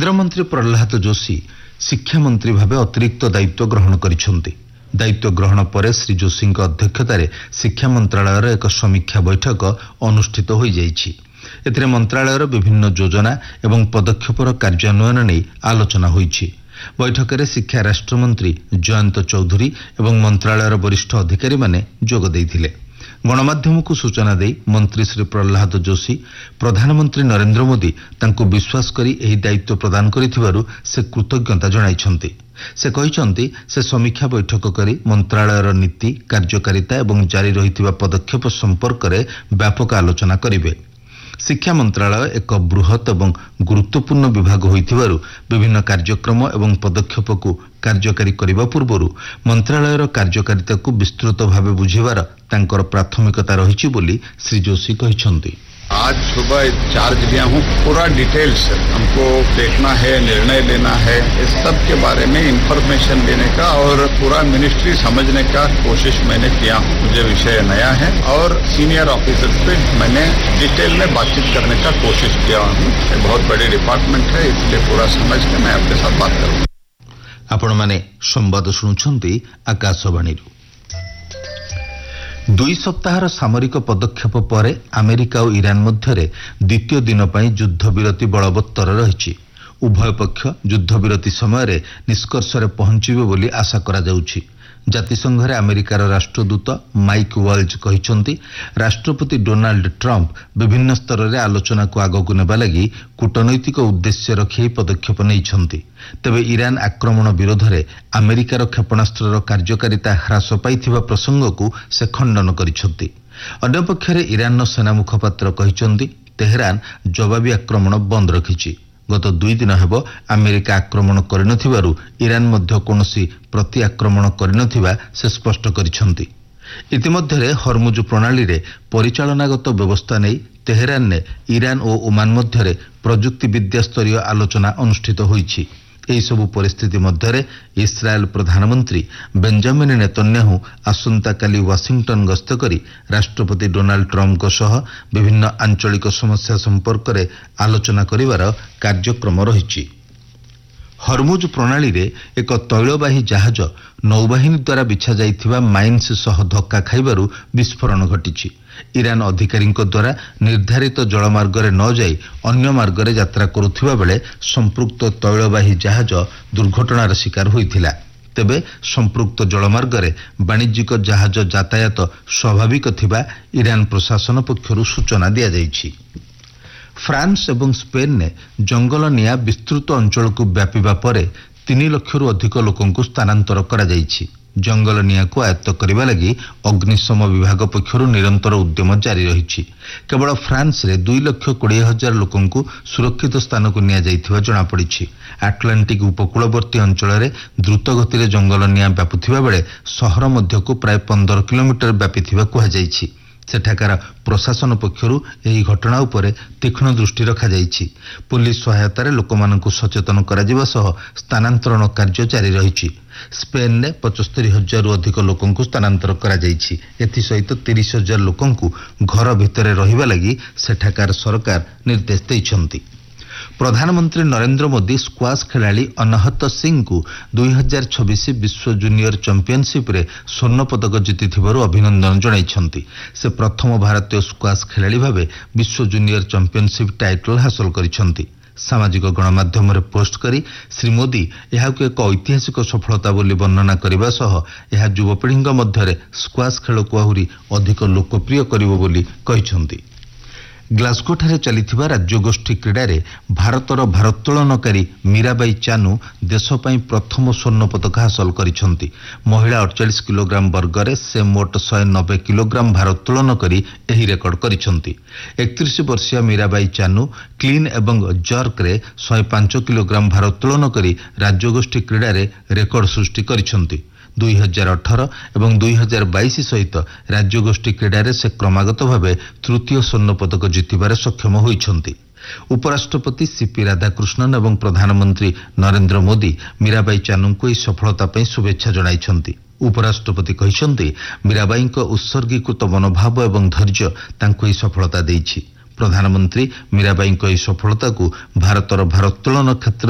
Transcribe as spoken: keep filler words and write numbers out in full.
କେନ୍ଦ୍ରମନ୍ତ୍ରୀ ପ୍ରହ୍ଲାଦ ଯୋଶୀ ଶିକ୍ଷାମନ୍ତ୍ରୀ ଭାବେ ଅତିରିକ୍ତ ଦାୟିତ୍ୱ ଗ୍ରହଣ କରିଛନ୍ତି। ଦାୟିତ୍ୱ ଗ୍ରହଣ ପରେ ଶ୍ରୀ ଯୋଶୀଙ୍କ ଅଧ୍ୟକ୍ଷତାରେ ଶିକ୍ଷା ମନ୍ତ୍ରଣାଳୟର ଏକ ସମୀକ୍ଷା ବୈଠକ ଅନୁଷ୍ଠିତ ହୋଇଯାଇଛି। ଏଥିରେ ମନ୍ତ୍ରଣାଳୟର ବିଭିନ୍ନ ଯୋଜନା ଏବଂ ପଦକ୍ଷେପର କାର୍ଯ୍ୟାନ୍ୱୟନ ନେଇ ଆଲୋଚନା ହୋଇଛି। ବୈଠକରେ ଶିକ୍ଷା ରାଷ୍ଟ୍ରମନ୍ତ୍ରୀ ଜୟନ୍ତ ଚୌଧୁରୀ ଏବଂ ମନ୍ତ୍ରଣାଳୟର ବରିଷ୍ଠ ଅଧିକାରୀମାନେ ଯୋଗ ଦେଇଥିଲେ। ଗଣମାଧ୍ୟମକୁ ସୂଚନା ଦେଇ ମନ୍ତ୍ରୀ ଶ୍ରୀ ପ୍ରହ୍ଲାଦ ଯୋଶୀ ପ୍ରଧାନମନ୍ତ୍ରୀ ନରେନ୍ଦ୍ର ମୋଦି ତାଙ୍କୁ ବିଶ୍ୱାସ କରି ଏହି ଦାୟିତ୍ୱ ପ୍ରଦାନ କରିଥିବାରୁ ସେ କୃତଜ୍ଞତା ଜଣାଇଛନ୍ତି। ସେ କହିଛନ୍ତି ସେ ସମୀକ୍ଷା ବୈଠକ କରି ମନ୍ତ୍ରଣାଳୟର ନୀତି, କାର୍ଯ୍ୟକାରିତା ଏବଂ ଜାରି ରହିଥିବା ପଦକ୍ଷେପ ସମ୍ପର୍କରେ ବ୍ୟାପକ ଆଲୋଚନା କରିବେ। ଶିକ୍ଷା ମନ୍ତ୍ରଣାଳୟ ଏକ ବୃହତ୍ ଏବଂ ଗୁରୁତ୍ୱପୂର୍ଣ୍ଣ ବିଭାଗ ହୋଇଥିବାରୁ ବିଭିନ୍ନ କାର୍ଯ୍ୟକ୍ରମ ଏବଂ ପଦକ୍ଷେପକୁ କାର୍ଯ୍ୟକାରୀ କରିବା ପୂର୍ବରୁ ମନ୍ତ୍ରଣାଳୟର କାର୍ଯ୍ୟକାରିତାକୁ ବିସ୍ତୃତ ଭାବେ ବୁଝିବାର ତାଙ୍କର ପ୍ରାଥମିକତା ରହିଛି ବୋଲି ଶ୍ରୀ ଯୋଶୀ କହିଛନ୍ତି। आज सुबह चार्ज लिया हूँ, पूरा डिटेल्स हमको देखना है, निर्णय लेना है, इस सब के बारे में इंफॉर्मेशन देने का और पूरा मिनिस्ट्री समझने का कोशिश मैंने किया हूँ। मुझे विषय नया है और सीनियर ऑफिसर्स पे मैंने डिटेल में बातचीत करने का कोशिश किया हूँ। बहुत बड़ी डिपार्टमेंट है, इसलिए पूरा समझ के मैं आपके साथ बात करूँगा। आपण माने संवाद शुणुछंती आकाशवाणी। दुई सप्ताहर सामरिक पदक्षेप पर अमेरिका और ईरान मध्य द्वितीय दिन पर युद्धविरति बलवत्तर रही। उभय पक्ष युद्धविरति समय निष्कर्ष पहुंचबे बोली आशा करा जाउछि। जातिसंघ रे अमेरिकार राष्ट्रदूत माइक वाल्ज कहिसंती राष्ट्रपति डोनाल्ड ट्रंप विभिन्न स्तर रे आलोचना को आगकु नेबा लागि कूटनैतिक उद्देश्य रखी पदक्षेप नैछंती। तेबे ईरान आक्रमण विरोध में अमेरिकार क्षेपणास्त्र कार्यकारिता ह्रास पाइथिबा प्रसंग को से खंडन करिसंती। अन्य पक्षरे ईरान सेना मुखपात्र कहिसंती तेहरान जवाबी आक्रमण बंद रखिछि। गत दुई दिन हेब अमेरिका आक्रमण करिनथिबारु ईरान मध्य कोनोसी प्रति आक्रमण करिनथिबा से स्पष्ट करिसंती। इतिमध्ये हरमुज प्रणाली रे परिचालनागत व्यवस्था नहीं तेहरान ने ईरान और ओमान मध्य प्रजुक्ति विद्या स्तरीय आलोचना अनुष्ठित होईछि। एही सबु परिस्थिति मध्य इस्राएल प्रधानमंत्री बेंजामिन नेतन्याहू आसंता काली वाशिंगटन गस्त करी राष्ट्रपति डोनाल्ड ट्रंप सह विभिन्न आंचलिक समस्या संपर्क में आलोचना करिवार कार्यक्रम रहिछि। हरमुज प्रणाली रे एक तैलवाही जहाज नौबाहिनी द्वारा बिछा जाइथिबा माइन्स सह धक्का खाइबारु विस्फोरण घटिछि। ईरान अधिकारीଙ୍କ द्वारा निर्धारित जलमार्ग रे न जाई अन्य मार्ग रे यात्रा करुथिबा बेले संपृक्त तैलवाही जहाज दुर्घटनार शिकार होइथिला। तेबे संपृक्त जलमार्ग रे वाणिज्यिक जहाज यातायात स्वाभाविक थिबा ईरान प्रशासन पक्षरु सूचना दिया जाइछि। फ्रांस एवं स्पेन ने जंगल निया विस्तृत अंचल को व्यापीबा परे तीन लक्षरु अधिक लोकंकु स्थानांतर करा जाइछि। जंगल निया को आयत्त करबा लगी अग्निशम विभाग पक्षरु निरंतर उद्यम जारी रहिछि। केवल फ्रांस रे दुई लक्ष कोड़े हजार लोकंकु सुरक्षित स्थान को निया जाइथिबा जणा पड़िछि। आटलांटिक उपकूलवर्ती अंचल रे द्रुत गति रे जंगल निया व्यापुथिबा बेले शहर मध्यकु प्राय पंद्रह किलोमीटर व्यापीथिबा कुहा जाइछि। सेठाकार प्रशासन पक्षरु एही घटना उपरे तीक्ष्ण दृष्टि रखा जाइछि। पुलिस सहायतारे लोकमानंकु सचेतन कराजिबा सह स्थानांतरण कार्य जारी रहिछि। स्पेन ने पचस्तरी हजार अधिक लोकंकु स्थानांतर करा जाइछि। एथि सहित तीस हजार लोकंकु घर भितरे रहिबा लागि सेठाकार सरकार निर्देश दैछंती। प्रधानमंत्री नरेंद्र मोदी स्क्वाश खिलाड़ी अनहत सिंह को दुई हजार छब्बीस विश्व जूनियर चैंपियनशिप रे स्वर्ण पदक जीतिथिबारु अभिनंदन जणाइछंती। से प्रथम भारतीय स्क्वाश खिलाड़ी भावे विश्व जूनियर चैंपियनशिप टाइटल हासिल करिछंती। सामाजिक गणमाध्यम रे पोस्ट करी श्री मोदी एहाको एक ऐतिहासिक सफलता बोली वर्णना करबा सह एहा युवपीढ़ीଙ୍କ ମଧ୍ୟରେ स्क्वाश खेलକୁ आहुरी अधिक लोकप्रिय करिवो बोली कहिछंती। ग्लासगो ठारे चलिथिबा राज्यगोष्ठी क्रीडा रे भारतर भारोत्तोलनकारी मीराबाई चानू देश पई प्रथम स्वर्ण पदक हासिल करिसंती। महिला अड़तालीस किलोग्राम वर्ग रे से मोट एक सौ नब्बे किलोग्राम भारोत्तोलन करी एही रेकर्ड करिसंती। इकतीस वर्षीय मीराबाई चानू क्लीन एवं जर्क रे एक सौ पाँच किलोग्राम भारोत्तोलन करी राज्यगोष्ठी क्रीडा रे रेकर्ड सृष्टि करिसंती। दुई हजार अठारह एवं दुई हजार बाईस सहित राज्यगोष्ठी क्रीडा से क्रमागत भावे तृतीय स्वर्ण पदक जितिबारे सक्षम होइछंती। उपराष्ट्रपति सीपी राधाकृष्णन एवं प्रधानमंत्री नरेंद्र मोदी मीराबाई चानू को सफलता पई शुभेच्छा जणाइछंती। उपराष्ट्रपति कहिसंती मीराबाईଙ୍କ उत्सर्गीकृत मनोभाव एवं धैर्य तांको ई सफलता देइछि। प्रधानमंत्री मीराबाईଙ୍କ ई सफलता को भारतर भारोत्तोलन क्षेत्र